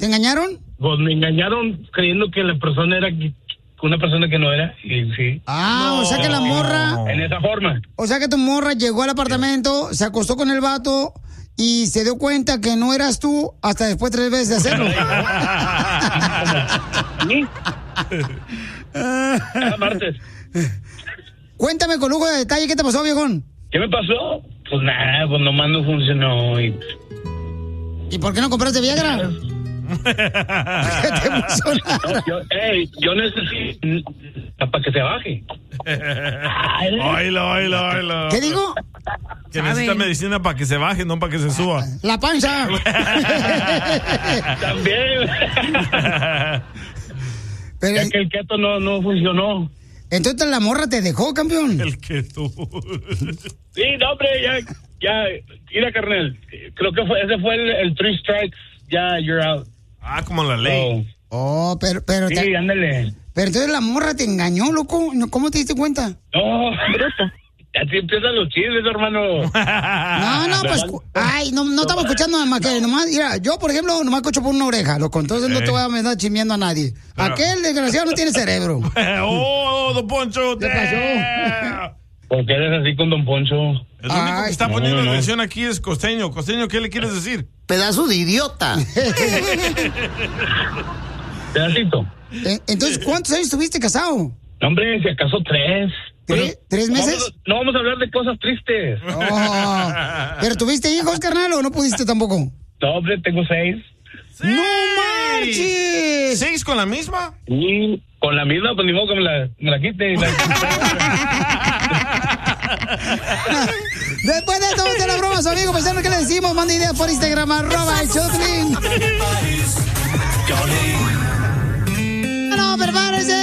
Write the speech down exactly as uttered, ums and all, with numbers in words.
¿Te engañaron? Pues me engañaron creyendo que la persona era una persona que no era. Y sí. Ah, no. O sea que la morra... En esa forma. O sea que tu morra llegó al apartamento, se acostó con el vato y se dio cuenta que no eras tú hasta después tres veces de hacerlo. Cada martes. Cuéntame con lujo de detalle, ¿qué te pasó, viejón? ¿Qué me pasó? Pues nada, pues nomás no funcionó. ¿Y, ¿Y por qué no compraste Viagra? ¿Qué te no, yo, hey, yo necesito para que se baje. Oílo, oílo, oílo. ¿Qué digo? Que necesita medicina para que se baje, no para que se suba. La panza. También. Pero, es que el keto no, no funcionó. Entonces la morra te dejó, campeón. El keto. Sí, no, hombre, ya, ya, mira, carnal. Creo que fue, ese fue el, el three strikes. Ya, you're out. Ah, como la ley. Oh, oh pero, pero. Sí, te... ándale. Pero entonces la morra te engañó, loco. ¿Cómo te diste cuenta? No, bruta. Así empiezan los chismes, hermano. No, no, pues, ay, no, no estamos escuchando nada más que nomás, mira, yo, por ejemplo, nomás escucho por una oreja, loco, entonces no te voy a andar chismeando a nadie. Aquel desgraciado no tiene cerebro. ¡Oh, don Poncho! ¿Qué pasó? ¿Por qué eres así con don Poncho? El único ay, que está poniendo no, no. atención aquí es Costeño. Costeño, ¿qué le quieres decir? Pedazo de idiota. Pedacito. Entonces, ¿cuántos años estuviste casado? No, hombre, si acaso tres. ¿Tres, ¿tres meses? Vamos, no vamos a hablar de cosas tristes. Oh, ¿pero tuviste hijos, carnal, o no pudiste tampoco? No, hombre, tengo seis. ¡Sí! ¡No marches! ¿Seis con la misma? Sí, con la misma, pues ni modo que me la, me la quite. Y la... Después de esto, vamos a hacer la broma, su amigo. Pensando que le decimos, manda ideas por Instagram, arroba el Choplin. No, prepárense